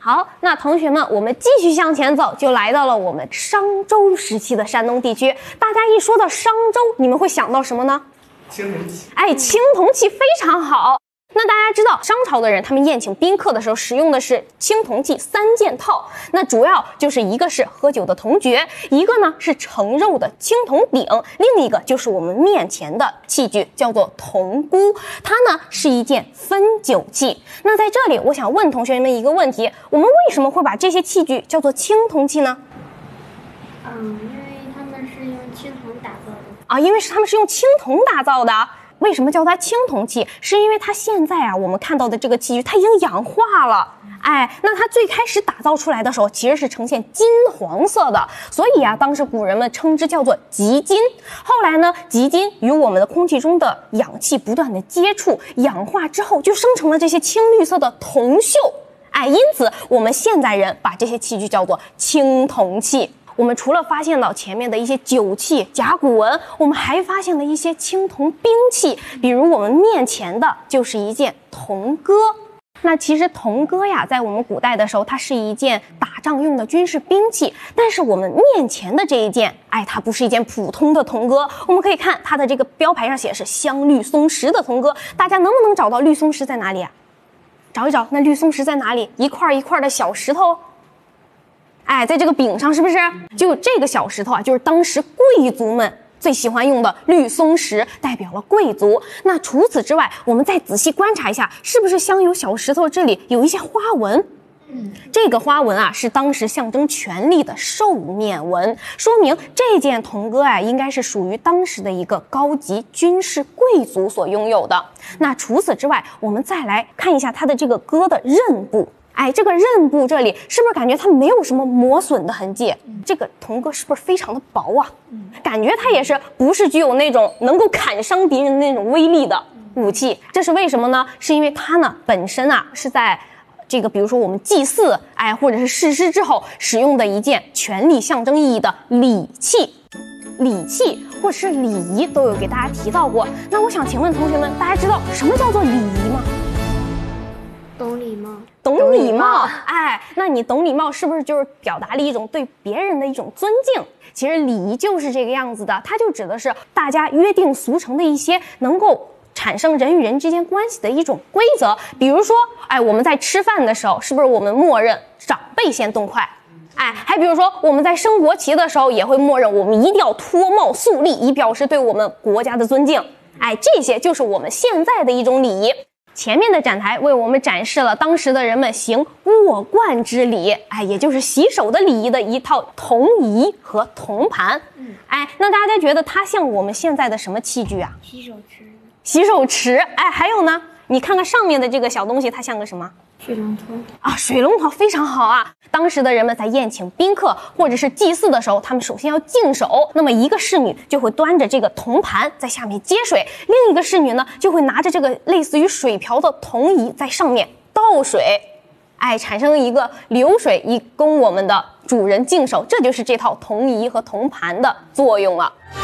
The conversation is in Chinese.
好，那同学们，我们继续向前走，就来到了我们商周时期的山东地区。大家一说到商周，你们会想到什么呢？ 青铜器。 哎，青铜器非常好。那大家知道，商朝的人他们宴请宾客的时候使用的是青铜器3件套，那主要就是一个是喝酒的铜爵，一个呢是盛肉的青铜鼎，另一个就是我们面前的器具，叫做铜箍，它呢是一件分酒器。那在这里，我想问同学们一个问题：我们为什么会把这些器具叫做青铜器呢？ 因为他们是用青铜打造的啊，因为他们是用青铜打造的。为什么叫它青铜器？是因为它现在我们看到的这个器具它已经氧化了。哎，那它最开始打造出来的时候其实是呈现金黄色的，所以当时古人们称之叫做极金。后来呢，极金与我们的空气中的氧气不断的接触，氧化之后就生成了这些青绿色的铜锈。哎，因此我们现代人把这些器具叫做青铜器。我们除了发现了前面的一些酒器、甲骨文，我们还发现了一些青铜兵器，比如我们面前的就是一件铜戈。那其实铜戈在我们古代的时候，它是一件打仗用的军事兵器，但是我们面前的这一件，它不是一件普通的铜戈。我们可以看它的这个标牌上写的是香绿松石的铜戈，大家能不能找到绿松石在哪里啊？找一找，那绿松石在哪里？一块一块的小石头。在这个柄上是不是？就这个小石头就是当时贵族们最喜欢用的绿松石，代表了贵族。那除此之外，我们再仔细观察一下，是不是镶有小石头这里有一些花纹？这个花纹是当时象征权力的兽面纹，说明这件铜戈应该是属于当时的一个高级军事贵族所拥有的。那除此之外，我们再来看一下它的这个戈的刃部。这个刃部这里是不是感觉它没有什么磨损的痕迹？这个铜戈是不是非常的薄啊？感觉它也是不是具有那种能够砍伤敌人的那种威力的武器？这是为什么呢？是因为它呢本身是在这个比如说我们祭祀或者是誓师之后使用的一件权力象征意义的礼器。礼器或者是礼仪都有给大家提到过。那我想请问同学们，大家知道什么叫做礼仪吗？ 懂礼貌。 懂礼貌，那你懂礼貌是不是就是表达了一种对别人的一种尊敬？其实礼仪就是这个样子的，它就指的是大家约定俗成的一些能够产生人与人之间关系的一种规则。比如说，我们在吃饭的时候，是不是我们默认长辈先动筷？还比如说我们在升国旗的时候，也会默认我们一定要脱帽肃立，以表示对我们国家的尊敬。这些就是我们现在的一种礼仪。前面的展台为我们展示了当时的人们行握冠之礼，也就是洗手的礼仪的一套铜仪和铜盘。那大家觉得它像我们现在的什么器具啊？ 洗手池。 洗手池，还有呢？你看看上面的这个小东西，它像个什么？ 水龙头水龙头非常好啊！当时的人们在宴请宾客或者是祭祀的时候，他们首先要净手。那么一个侍女就会端着这个铜盘在下面接水，另一个侍女呢就会拿着这个类似于水瓢的铜仪在上面倒水，产生一个流水，以供我们的主人净手。这就是这套铜仪和铜盘的作用了。